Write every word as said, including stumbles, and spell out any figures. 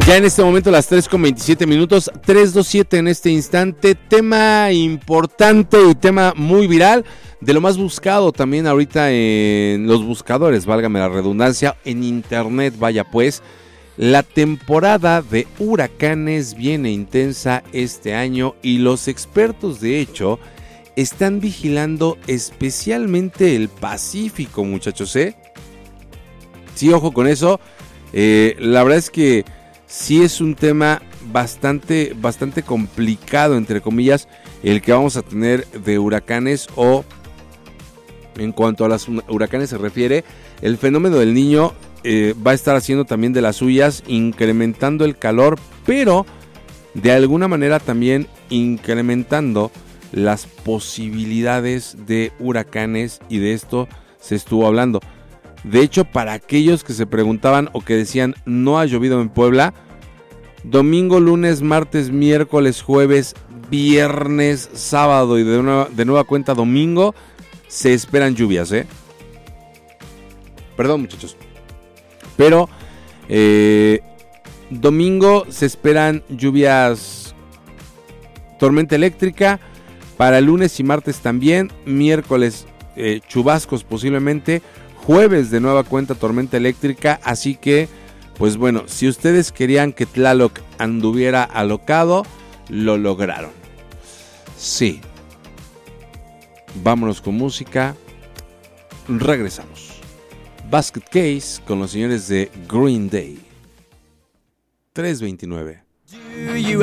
Ya en este momento las tres con veintisiete minutos, tres dos siete en este instante, tema importante y tema muy viral, de lo más buscado también ahorita en los buscadores, válgame la redundancia, en internet, vaya pues, la temporada de huracanes viene intensa este año y los expertos de hecho están vigilando especialmente el Pacífico, muchachos, ¿eh? Sí, ojo con eso, eh, la verdad es que sí es un tema bastante, bastante complicado, entre comillas, el que vamos a tener de huracanes, o en cuanto a los huracanes se refiere, el fenómeno del Niño eh, va a estar haciendo también de las suyas, incrementando el calor, pero de alguna manera también incrementando las posibilidades de huracanes, y de esto se estuvo hablando. De hecho, para aquellos que se preguntaban o que decían no ha llovido en Puebla, domingo, lunes, martes, miércoles, jueves, viernes, sábado y de nueva, de nueva cuenta domingo se esperan lluvias, ¿eh? Perdón, muchachos. Pero eh, domingo se esperan lluvias, tormenta eléctrica, para lunes y martes también, miércoles eh, chubascos posiblemente, jueves de nueva cuenta tormenta eléctrica, así que pues bueno, si ustedes querían que Tlaloc anduviera alocado, lo lograron. Sí. Vámonos con música. Regresamos. Basket Case con los señores de Green Day. tres veintinueve.